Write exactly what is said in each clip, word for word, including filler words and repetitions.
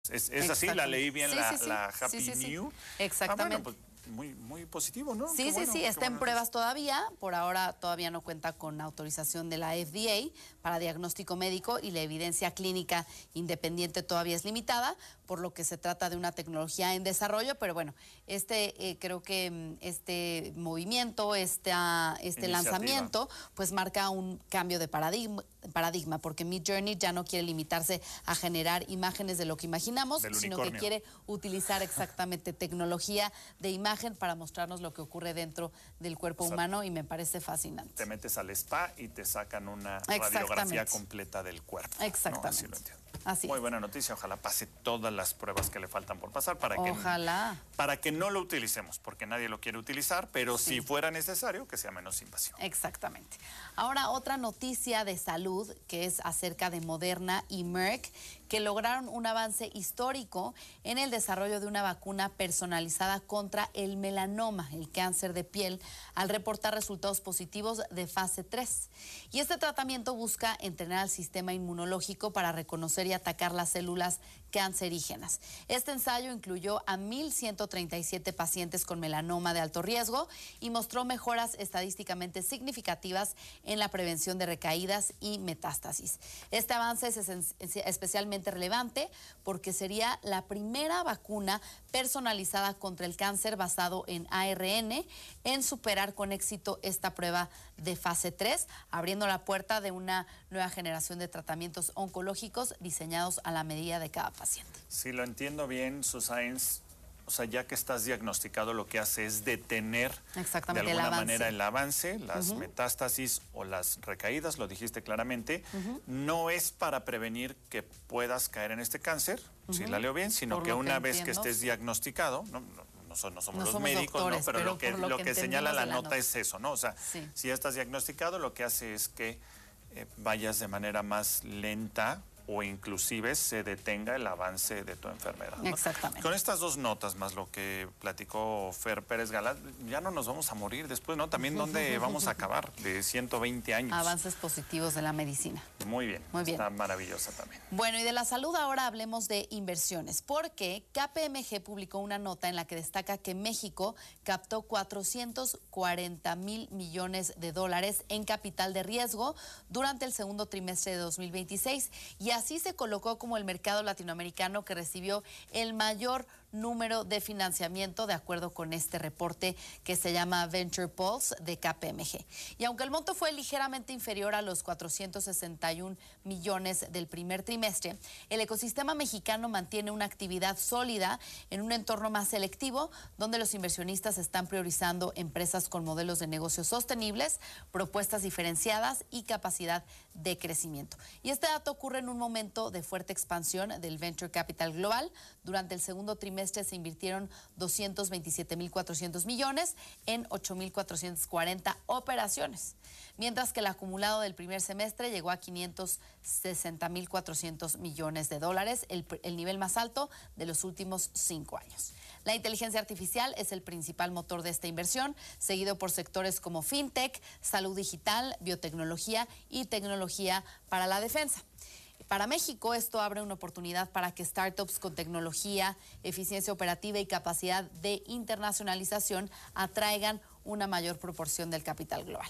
Es, es así, la leí bien, sí, la, sí, sí. la Happy sí, sí, New. Sí. Exactamente. Ah, bueno, pues, muy, muy positivo, ¿no? Sí, qué sí, bueno, sí, está en bueno pruebas todavía. Por ahora todavía no cuenta con autorización de la F D A para diagnóstico médico y la evidencia clínica independiente todavía es limitada, por lo que se trata de una tecnología en desarrollo. Pero bueno, este eh, creo que este movimiento, esta, este lanzamiento, pues marca un cambio de paradigma, paradigma, porque Midjourney ya no quiere limitarse a generar imágenes de lo que imaginamos, Del sino unicornio. que quiere utilizar exactamente tecnología de imagen para mostrarnos lo que ocurre dentro del cuerpo o sea, humano, y me parece fascinante. Te metes al spa y te sacan una radiografía completa del cuerpo. Exactamente. ¿No? Así lo entiendo. Así Muy es. buena noticia, ojalá pase todas las pruebas que le faltan por pasar para que, ojalá. para que no lo utilicemos, porque nadie lo quiere utilizar, pero sí. si fuera necesario, que sea menos invasivo. Exactamente. Ahora, otra noticia de salud que es acerca de Moderna y Merck, que lograron un avance histórico en el desarrollo de una vacuna personalizada contra el melanoma, el cáncer de piel, al reportar resultados positivos de fase tres. Y este tratamiento busca entrenar al sistema inmunológico para reconocer y atacar las células cancerígenas. Este ensayo incluyó a mil ciento treinta y siete pacientes con melanoma de alto riesgo y mostró mejoras estadísticamente significativas en la prevención de recaídas y metástasis. Este avance es especialmente relevante porque sería la primera vacuna personalizada contra el cáncer basado en A R N en superar con éxito esta prueba de fase tres, abriendo la puerta de una nueva generación de tratamientos oncológicos diseñados a la medida de cada paciente. Si lo entiendo bien, Susana, o sea, ya que estás diagnosticado, lo que hace es detener de alguna el manera el avance, las uh-huh. metástasis o las recaídas, lo dijiste claramente. Uh-huh. No es para prevenir que puedas caer en este cáncer, uh-huh. si la leo bien, sino por que una que vez entiendo, que estés diagnosticado, no, no, no, son, no somos no los somos médicos, doctores, ¿no? pero, pero lo que, lo que, que señala la, la nota, nota es eso, ¿no? O sea, sí. si ya estás diagnosticado, lo que hace es que eh, vayas de manera más lenta o inclusive se detenga el avance de tu enfermedad, ¿no? Exactamente. Con estas dos notas, más lo que platicó Fer Pérez Galá, ya no nos vamos a morir después, ¿no? También dónde vamos a acabar de ciento veinte años. Avances positivos de la medicina. Muy bien, Muy bien. Está maravillosa también. Bueno, y de la salud ahora hablemos de inversiones, porque K P M G publicó una nota en la que destaca que México captó cuatrocientos cuarenta mil millones de dólares en capital de riesgo durante el segundo trimestre de dos mil veintiséis, y así se colocó como el mercado latinoamericano que recibió el mayor número de financiamiento de acuerdo con este reporte que se llama Venture Pulse de K P M G. Y aunque el monto fue ligeramente inferior a los cuatrocientos sesenta y un millones del primer trimestre, el ecosistema mexicano mantiene una actividad sólida en un entorno más selectivo, donde los inversionistas están priorizando empresas con modelos de negocios sostenibles, propuestas diferenciadas y capacidad de crecimiento. Y este dato ocurre en un momento de fuerte expansión del Venture Capital Global. Durante el segundo trimestre se invirtieron doscientos veintisiete mil cuatrocientos millones en ocho mil cuatrocientas cuarenta operaciones, mientras que el acumulado del primer semestre llegó a quinientos sesenta mil cuatrocientos millones de dólares, el, el nivel más alto de los últimos cinco años. La inteligencia artificial es el principal motor de esta inversión, seguido por sectores como fintech, salud digital, biotecnología y tecnología para la defensa. Para México, esto abre una oportunidad para que startups con tecnología, eficiencia operativa y capacidad de internacionalización atraigan una mayor proporción del capital global.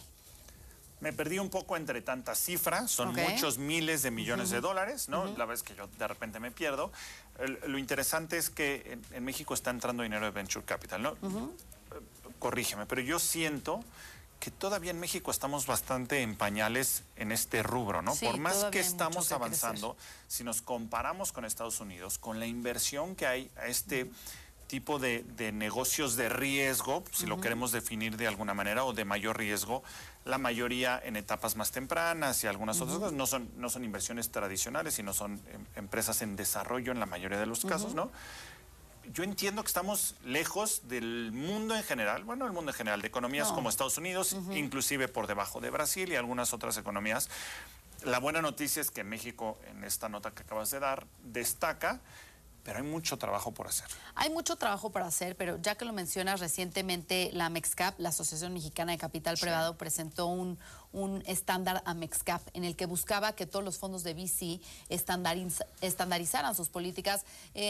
Me perdí un poco entre tantas cifras, son okay. muchos miles de millones uh-huh. de dólares, ¿no? Uh-huh. La vez que yo de repente me pierdo. El, lo interesante es que en, en México está entrando dinero de Venture Capital, ¿no? Uh-huh. Corrígeme, pero yo siento que todavía en México estamos bastante en pañales en este rubro, ¿no? Sí, por más que estamos que avanzando, crecer. Si nos comparamos con Estados Unidos, con la inversión que hay a este uh-huh. tipo de, de negocios de riesgo, si uh-huh. lo queremos definir de alguna manera, o de mayor riesgo, la mayoría en etapas más tempranas y algunas uh-huh. otras cosas, no son, no son inversiones tradicionales, sino son em, empresas en desarrollo en la mayoría de los uh-huh. casos, ¿no? Yo entiendo que estamos lejos del mundo en general, bueno, el mundo en general, de economías no. como Estados Unidos, uh-huh. inclusive por debajo de Brasil y algunas otras economías. La buena noticia es que México, en esta nota que acabas de dar, destaca, pero hay mucho trabajo por hacer. Hay mucho trabajo por hacer, pero ya que lo mencionas, recientemente la MEXCAP, la Asociación Mexicana de Capital sí. Privado, presentó un, un estándar Amexcap en el que buscaba que todos los fondos de V C estandariz- estandarizaran sus políticas eh,